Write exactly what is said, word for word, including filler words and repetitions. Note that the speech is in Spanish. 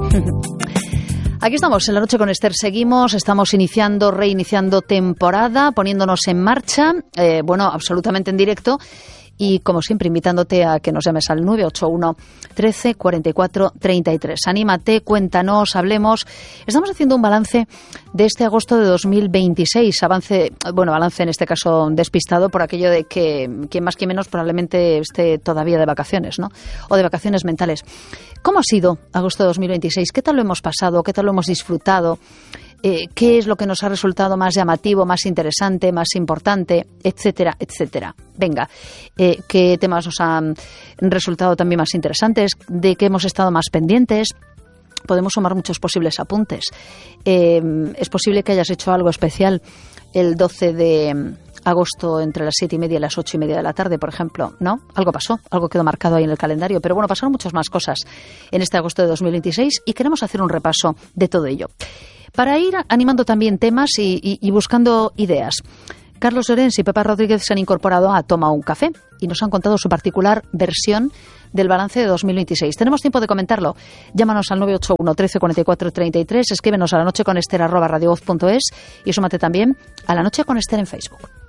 Aquí estamos, en La Noche con Esther seguimos, estamos iniciando, reiniciando temporada, poniéndonos en marcha, eh, bueno, absolutamente en directo. Y, como siempre, invitándote a que nos llames al nueve ocho uno, trece, cuarenta y cuatro, treinta y tres. Anímate, cuéntanos, hablemos. Estamos haciendo un balance de este agosto de dos mil veintiséis. Avance, bueno, balance en este caso despistado por aquello de que quien más que menos probablemente esté todavía de vacaciones, ¿no? O de vacaciones mentales. ¿Cómo ha sido agosto de dos mil veintiséis? ¿Qué tal lo hemos pasado? ¿Qué tal lo hemos disfrutado? Eh, ¿Qué es lo que nos ha resultado más llamativo, más interesante, más importante, etcétera, etcétera? Venga, eh, ¿qué temas nos han resultado también más interesantes? ¿De qué hemos estado más pendientes? Podemos sumar muchos posibles apuntes. Eh, es posible que hayas hecho algo especial el doce de agosto entre las siete y media y las ocho y media de la tarde, por ejemplo, ¿no? Algo pasó, algo quedó marcado ahí en el calendario, pero bueno, pasaron muchas más cosas en este agosto de dos mil veintiséis y queremos hacer un repaso de todo ello. Para ir animando también temas y, y, y buscando ideas. Carlos Llorens y Pepa Rodríguez se han incorporado a Toma un Café y nos han contado su particular versión del balance de dos mil veintiséis. Tenemos tiempo de comentarlo. Llámanos al nueve ocho uno, trece, cuarenta y cuatro, treinta y tres, escríbenos a la noche con Esther arroba radiovoz punto es y súmate también a La Noche con Esther en Facebook.